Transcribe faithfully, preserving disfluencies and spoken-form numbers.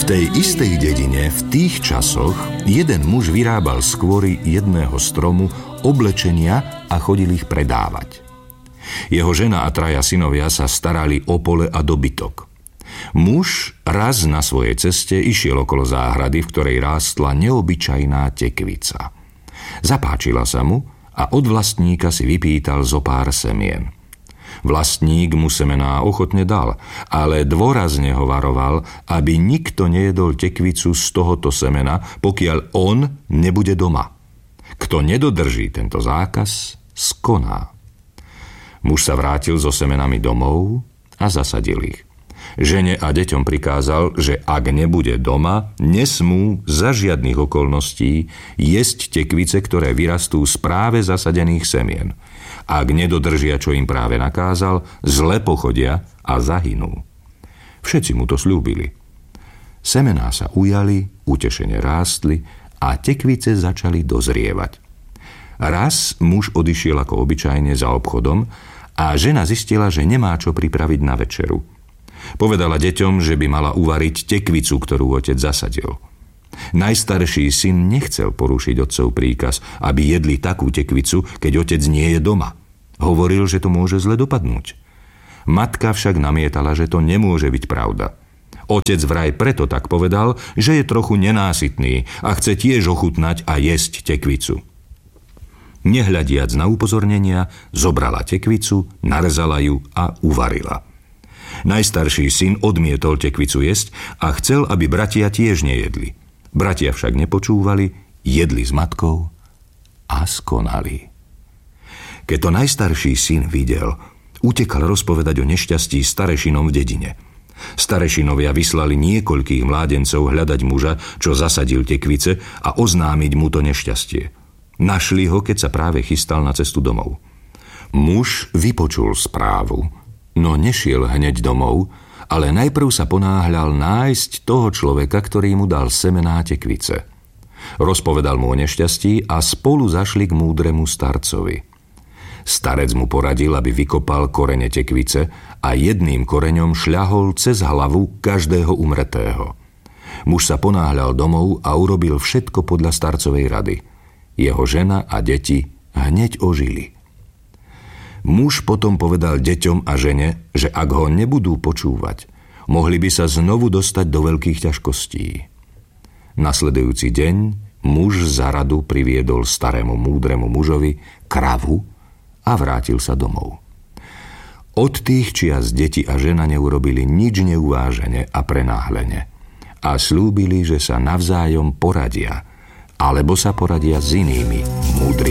V tej istej dedine v tých časoch jeden muž vyrábal z kôry jedného stromu oblečenia a chodil ich predávať. Jeho žena a traja synovia sa starali o pole a dobytok. Muž raz na svojej ceste išiel okolo záhrady, v ktorej rástla neobyčajná tekvica. Zapáčila sa mu a od vlastníka si vypýtal zo pár semien. Vlastník mu semená ochotne dal, ale dôrazne ho varoval, aby nikto nejedol tekvicu z tohoto semena, pokiaľ on nebude doma. Kto nedodrží tento zákaz, skoná. Muž sa vrátil so semenami domov a zasadil ich. Žene a deťom prikázal, že ak nebude doma, nesmú za žiadnych okolností jesť tekvice, ktoré vyrastú z práve zasadených semien. Ak nedodržia, čo im práve nakázal, zle pochodia a zahynú. Všetci mu to sľúbili. Semená sa ujali, utešene rástli a tekvice začali dozrievať. Raz muž odišiel ako obyčajne za obchodom a žena zistila, že nemá čo pripraviť na večeru. Povedala deťom, že by mala uvariť tekvicu, ktorú otec zasadil. Najstarší syn nechcel porušiť otcov príkaz, aby jedli takú tekvicu, keď otec nie je doma. Hovoril, že to môže zle dopadnúť. Matka však namietala, že to nemôže byť pravda. Otec vraj preto tak povedal, že je trochu nenásytný a chce tiež ochutnať a jesť tekvicu. Nehľadiac na upozornenia, zobrala tekvicu, narezala ju a uvarila. Najstarší syn odmietol tekvicu jesť a chcel, aby bratia tiež nejedli. Bratia však nepočúvali, jedli s matkou a skonali. Keď to najstarší syn videl, utekal rozpovedať o nešťastí starešinom v dedine. Starešinovia vyslali niekoľkých mládencov hľadať muža, čo zasadil tekvice, a oznámiť mu to nešťastie. Našli ho, keď sa práve chystal na cestu domov. Muž vypočul správu, no nešiel hneď domov, ale najprv sa ponáhľal nájsť toho človeka, ktorý mu dal semená tekvice. Rozpovedal mu o nešťastí a spolu zašli k múdremu starcovi. Starec mu poradil, aby vykopal korene tekvice a jedným koreňom šľahol cez hlavu každého umretého. Muž sa ponáhľal domov a urobil všetko podľa starcovej rady. Jeho žena a deti hneď ožili. Muž potom povedal deťom a žene, že ak ho nebudú počúvať, mohli by sa znovu dostať do veľkých ťažkostí. Nasledujúci deň muž za radu priviedol starému múdremu mužovi kravu a vrátil sa domov. Od tých čias deti a žena neurobili nič neuvážene a prenáhlene a slúbili, že sa navzájom poradia, alebo sa poradia s inými múdrymi